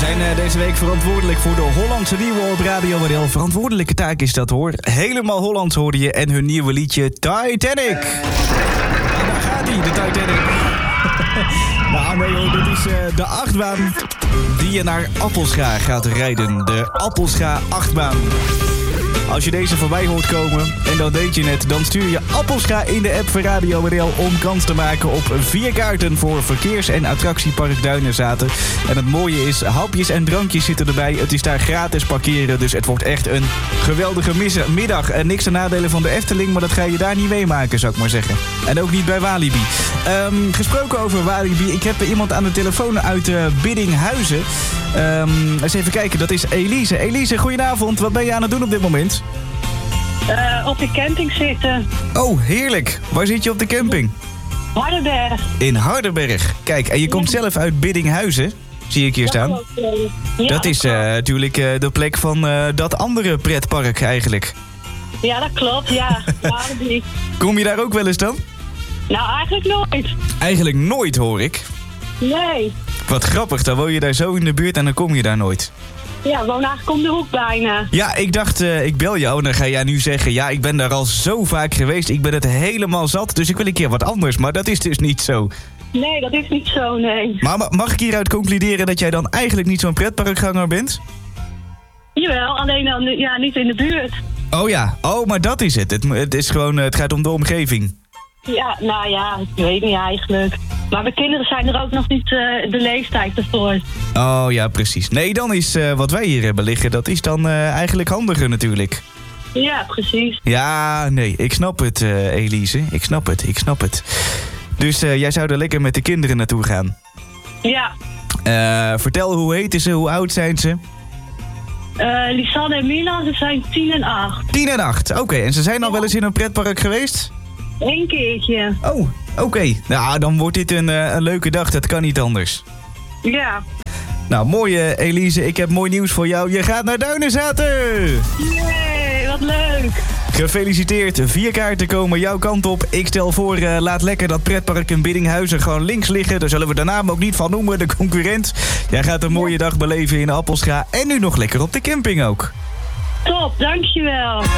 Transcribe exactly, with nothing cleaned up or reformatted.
zijn uh, deze week verantwoordelijk voor de Hollandse nieuwe op Radio Waddel. Verantwoordelijke taak is dat, hoor. Helemaal Hollands hoorde je en hun nieuwe liedje Titanic. En daar gaat hij, de Titanic. Nou nee hoor, dit is uh, de achtbaan die je naar Appelscha gaat rijden. De Appelscha achtbaan. Als je deze voorbij hoort komen, en dat deed je net, dan stuur je Appelscha in de app van Radio Waddel om kans te maken op vier kaarten voor Verkeers- en Attractiepark Duinenzaten. En het mooie is, hapjes en drankjes zitten erbij. Het is daar gratis parkeren, dus het wordt echt een geweldige mis- middag. En niks te nadelen van de Efteling, maar dat ga je daar niet meemaken, zou ik maar zeggen. En ook niet bij Walibi. Um, gesproken over Walibi, ik heb iemand aan de telefoon uit uh, Biddinghuizen. Um, eens even kijken, dat is Elise. Elise, goedenavond. Wat ben je aan het doen op dit moment? Uh, op de camping zitten. Oh, heerlijk. Waar zit je op de camping? Hardenberg. In Hardenberg. Kijk, en je komt ja. zelf uit Biddinghuizen, zie ik hier staan. Ja, dat is uh, natuurlijk uh, de plek van uh, dat andere pretpark eigenlijk. Ja, dat klopt, ja. Kom je daar ook wel eens dan? Nou, eigenlijk nooit. Eigenlijk nooit, hoor ik. Nee. Wat grappig, dan woon je daar zo in de buurt en dan kom je daar nooit. Ja, we wonen eigenlijk om de hoek bijna. Ja, ik dacht, uh, ik bel jou en dan ga jij nu zeggen... ja, ik ben daar al zo vaak geweest, ik ben het helemaal zat... dus ik wil een keer wat anders, maar dat is dus niet zo. Nee, dat is niet zo, nee. Maar mag ik hieruit concluderen dat jij dan eigenlijk niet zo'n pretparkganger bent? Jawel, alleen dan ja, niet in de buurt. Oh ja, oh, maar dat is het. Het, het, is gewoon, het gaat om de omgeving. Ja, nou ja, ik weet niet eigenlijk. Maar mijn kinderen zijn er ook nog niet uh, de leeftijd ervoor. Oh ja, precies. Nee, dan is uh, wat wij hier hebben liggen, dat is dan uh, eigenlijk handiger natuurlijk. Ja, precies. Ja, nee, ik snap het, uh, Elise. Ik snap het, ik snap het. Dus uh, jij zou er lekker met de kinderen naartoe gaan? Ja. Uh, vertel, hoe heten ze? Hoe oud zijn ze? Uh, Lisanne en Milan, ze zijn tien en acht. Tien en acht, oké. Okay. En ze zijn al wel eens in een pretpark geweest? Eén keertje. Oh, oké. Okay. Nou, dan wordt dit een, uh, een leuke dag. Dat kan niet anders. Ja. Nou, mooie Elise. Ik heb mooi nieuws voor jou. Je gaat naar Duinenzaten! Jee, wat leuk! Gefeliciteerd. Vier kaarten komen jouw kant op. Ik stel voor, uh, laat lekker dat pretpark in Biddinghuizen gewoon links liggen. Daar zullen we de naam ook niet van noemen, de concurrent. Jij gaat een mooie dag beleven in Appelscha. En nu nog lekker op de camping ook. Top, dankjewel.